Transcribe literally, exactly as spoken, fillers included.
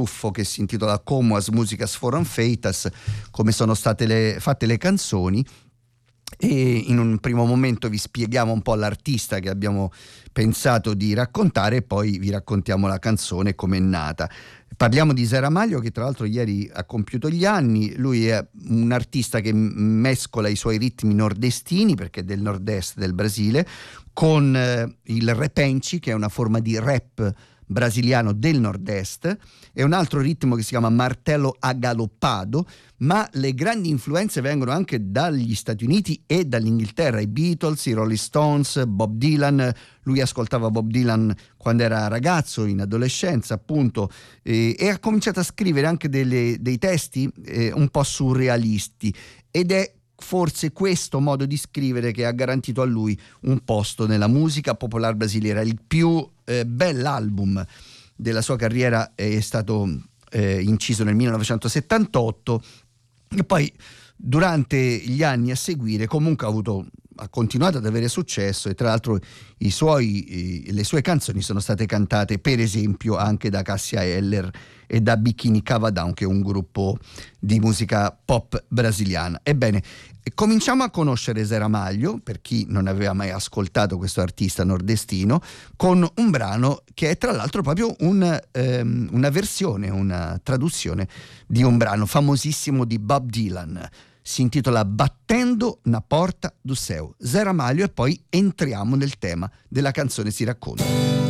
Ruffo che si intitola Como as musicas foram feitas, come sono state le, fatte le canzoni. E in un primo momento vi spieghiamo un po' l'artista che abbiamo pensato di raccontare e poi vi raccontiamo la canzone come è nata. Parliamo di Saramaglio, che tra l'altro ieri ha compiuto gli anni. Lui è un artista che mescola i suoi ritmi nordestini, perché è del nord-est del Brasile, con eh, il repenci, che è una forma di rap brasiliano del nord-est, e un altro ritmo che si chiama martello agaloppado, ma le grandi influenze vengono anche dagli Stati Uniti e dall'Inghilterra, i Beatles, i Rolling Stones, Bob Dylan. Lui ascoltava Bob Dylan quando era ragazzo, in adolescenza appunto, e, e ha cominciato a scrivere anche delle, dei testi eh, un po' surrealisti, ed è forse questo modo di scrivere che ha garantito a lui un posto nella musica popolare brasiliera. Il più eh, bell'album della sua carriera è stato eh, inciso nel millenovecentosettantotto, e poi durante gli anni a seguire comunque ha avuto ha continuato ad avere successo, e tra l'altro i suoi, le sue canzoni sono state cantate per esempio anche da Cássia Eller e da Bikini Cavadão, che è un gruppo di musica pop brasiliana. Ebbene, cominciamo a conoscere Saramaglio, per chi non aveva mai ascoltato questo artista nordestino, con un brano che è tra l'altro proprio un, um, una versione, una traduzione di un brano famosissimo di Bob Dylan. Si intitola Battendo na porta do céu. Saramaglio, e poi entriamo nel tema della canzone Si racconta.